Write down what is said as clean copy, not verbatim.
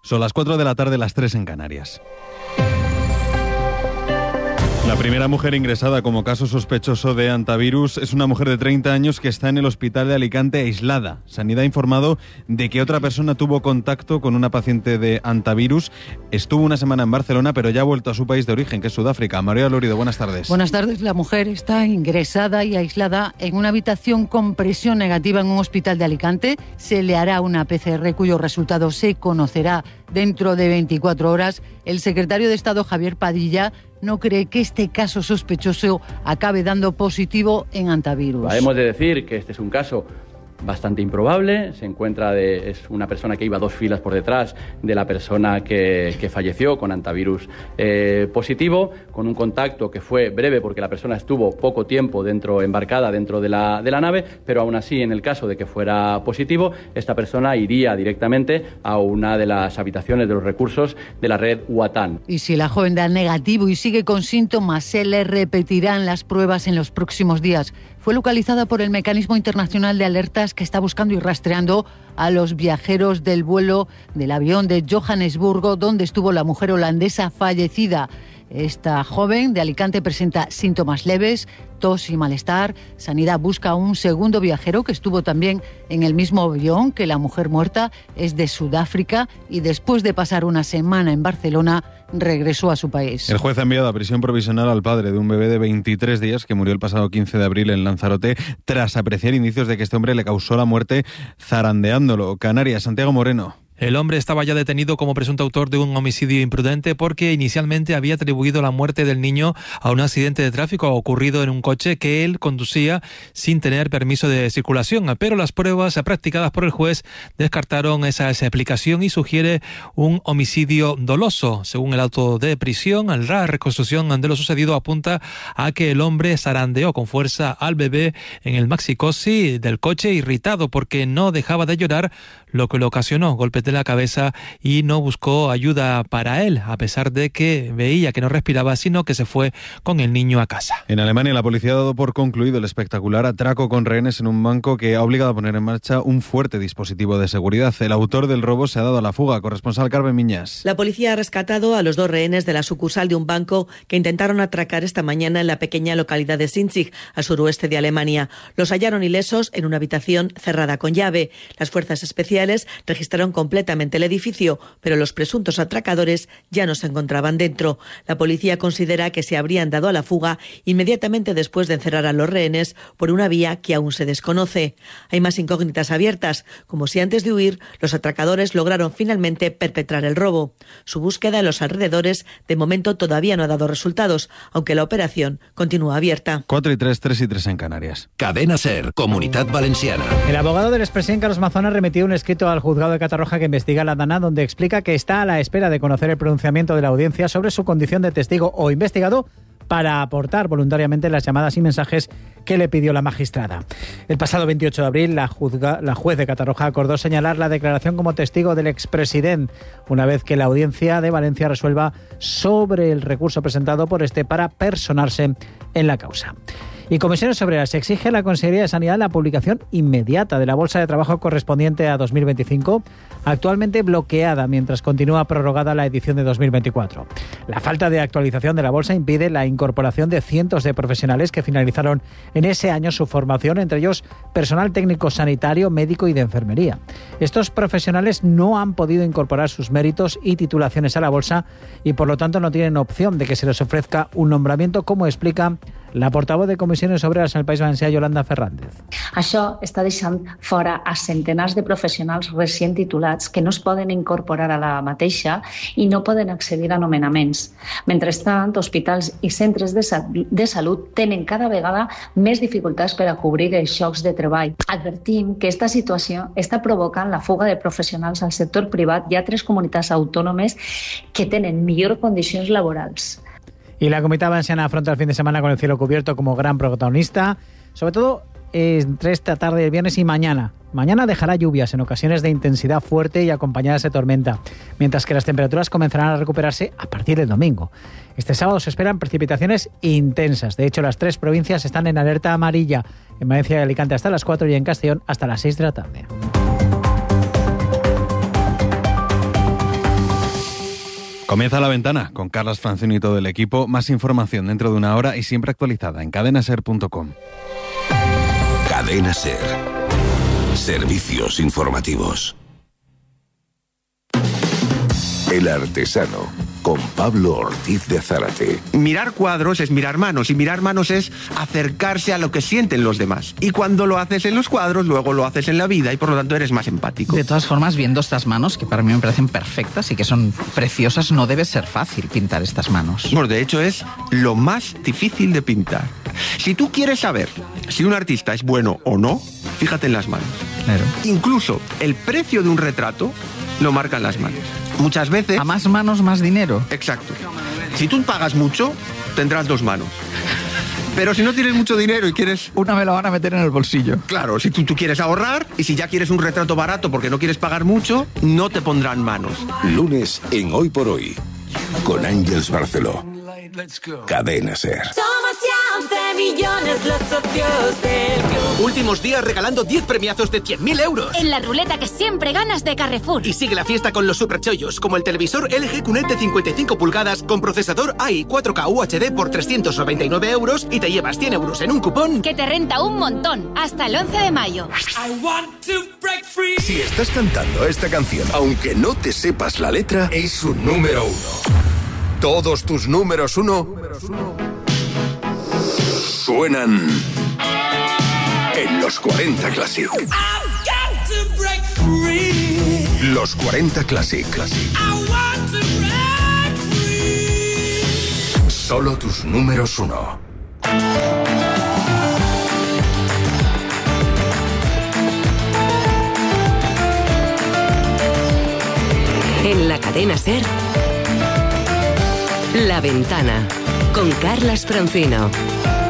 Son las 4 de la tarde, las 3 en Canarias. La primera mujer ingresada como caso sospechoso de hantavirus es una mujer de 30 años que está en el hospital de Alicante aislada. Sanidad ha informado de que otra persona tuvo contacto con una paciente de hantavirus. Estuvo una semana en Barcelona, pero ya ha vuelto a su país de origen, que es Sudáfrica. María Lorido, buenas tardes. Buenas tardes. La mujer está ingresada y aislada en una habitación con presión negativa en un hospital de Alicante. Se le hará una PCR cuyo resultado se conocerá dentro de 24 horas. El secretario de Estado, Javier Padilla, no cree que este caso sospechoso acabe dando positivo en hantavirus. Hemos de decir que este es un caso bastante improbable. Es una persona que iba 2 filas por detrás de la persona que falleció con hantavirus positivo, con un contacto que fue breve porque la persona estuvo poco tiempo embarcada dentro de la nave, pero aún así, en el caso de que fuera positivo, esta persona iría directamente a una de las habitaciones de los recursos de la red UATAN. Y si la joven da negativo y sigue con síntomas, se le repetirán las pruebas en los próximos días. Fue localizada por el Mecanismo Internacional de Alertas, que está buscando y rastreando a los viajeros del vuelo del avión de Johannesburgo, donde estuvo la mujer holandesa fallecida. Esta joven de Alicante presenta síntomas leves, tos y malestar. Sanidad busca a un segundo viajero que estuvo también en el mismo avión que la mujer muerta. Es de Sudáfrica y después de pasar una semana en Barcelona, regresó a su país. El juez ha enviado a prisión provisional al padre de un bebé de 23 días que murió el pasado 15 de abril en Lanzarote tras apreciar indicios de que este hombre le causó la muerte zarandeándolo. Canarias, Santiago Moreno. El hombre estaba ya detenido como presunto autor de un homicidio imprudente porque inicialmente había atribuido la muerte del niño a un accidente de tráfico ocurrido en un coche que él conducía sin tener permiso de circulación. Pero las pruebas practicadas por el juez descartaron esa explicación y sugiere un homicidio doloso. Según el auto de prisión, la reconstrucción de lo sucedido apunta a que el hombre zarandeó con fuerza al bebé en el maxicosi del coche, irritado porque no dejaba de llorar, lo que le ocasionó golpes de la cabeza y no buscó ayuda para él, a pesar de que veía que no respiraba, sino que se fue con el niño a casa. En Alemania, la policía ha dado por concluido el espectacular atraco con rehenes en un banco que ha obligado a poner en marcha un fuerte dispositivo de seguridad. El autor del robo se ha dado a la fuga. Corresponsal Carmen Miñas. La policía ha rescatado a los 2 rehenes de la sucursal de un banco que intentaron atracar esta mañana en la pequeña localidad de Sinzig, al suroeste de Alemania. Los hallaron ilesos en una habitación cerrada con llave. Las fuerzas especiales registraron completamente el edificio, pero los presuntos atracadores ya no se encontraban dentro. La policía considera que se habrían dado a la fuga inmediatamente después de encerrar a los rehenes por una vía que aún se desconoce. Hay más incógnitas abiertas, como si antes de huir los atracadores lograron finalmente perpetrar el robo. Su búsqueda en los alrededores de momento todavía no ha dado resultados, aunque la operación continúa abierta. 4 y 3, 3 y 3 en Canarias. Cadena SER, Comunitat Valenciana. El abogado del expresidente Carlos Mazón ha remitido un escrito al juzgado de Catarroja que investiga la DANA, donde explica que está a la espera de conocer el pronunciamiento de la audiencia sobre su condición de testigo o investigado para aportar voluntariamente las llamadas y mensajes que le pidió la magistrada. El pasado 28 de abril, la juez de Catarroja acordó señalar la declaración como testigo del expresidente, una vez que la audiencia de Valencia resuelva sobre el recurso presentado por este para personarse en la causa. Y Comisiones Obreras exige a la Consejería de Sanidad la publicación inmediata de la bolsa de trabajo correspondiente a 2025, actualmente bloqueada mientras continúa prorrogada la edición de 2024. La falta de actualización de la bolsa impide la incorporación de cientos de profesionales que finalizaron en ese año su formación, entre ellos personal técnico sanitario, médico y de enfermería. Estos profesionales no han podido incorporar sus méritos y titulaciones a la bolsa y por lo tanto no tienen opción de que se les ofrezca un nombramiento, como explica la portavoz de Comisiones Obreras en el País Valencià, Yolanda Fernández. Això està deixant fora a centenars de professionals recient titulats que no es poden incorporar a la mateixa i no poden accedir a nomenaments. Mentrestant, hospitals i centres de salut tenen cada vegada més dificultats per a cobrir els xocs de treball. Advertim que aquesta situació està provocant la fuga de professionals al sector privat i altres comunitats autònomes que tenen millors condicions laborals. Y la Comunidad Valenciana afronta el fin de semana con el cielo cubierto como gran protagonista, sobre todo entre esta tarde del viernes y mañana. Mañana dejará lluvias en ocasiones de intensidad fuerte y acompañadas de tormenta, mientras que las temperaturas comenzarán a recuperarse a partir del domingo. Este sábado se esperan precipitaciones intensas. De hecho, las 3 provincias están en alerta amarilla. En Valencia y Alicante hasta las 4 y en Castellón hasta las 6 de la tarde. Comienza La Ventana con Carlas Francino y todo el equipo. Más información dentro de una hora y siempre actualizada en cadenaser.com. Cadena Ser. Servicios informativos. El Artesano, con Pablo Ortiz de Zárate. Mirar cuadros es mirar manos, y mirar manos es acercarse a lo que sienten los demás. Y cuando lo haces en los cuadros, luego lo haces en la vida, y por lo tanto eres más empático. De todas formas, viendo estas manos, que para mí me parecen perfectas y que son preciosas, no debe ser fácil pintar estas manos. Bueno, de hecho es lo más difícil de pintar. Si tú quieres saber si un artista es bueno o no, fíjate en las manos. Claro. Incluso el precio de un retrato lo marcan las manos. Muchas veces... A más manos, más dinero. Exacto. Si tú pagas mucho, tendrás 2 manos. Pero si no tienes mucho dinero y quieres... Una me la van a meter en el bolsillo. Claro, si tú quieres ahorrar, y si ya quieres un retrato barato porque no quieres pagar mucho, no te pondrán manos. Lunes en Hoy por Hoy, con Ángeles Barceló. Cadena Ser. Somos ya 11 millones los socios del club. Últimos días regalando 10 premiazos de 100.000 euros. En la ruleta que siempre ganas de Carrefour. Y sigue la fiesta con los superchollos, como el televisor LG QNED de 55 pulgadas con procesador AI 4K UHD por 399 euros y te llevas 100 euros en un cupón que te renta un montón hasta el 11 de mayo. Si estás cantando esta canción, aunque no te sepas la letra, es un número 1. Todos tus números 1 suenan en los 40 Classic. Los 40 Classic. Solo tus números 1. En la cadena Ser, La Ventana, con Carlas Francino.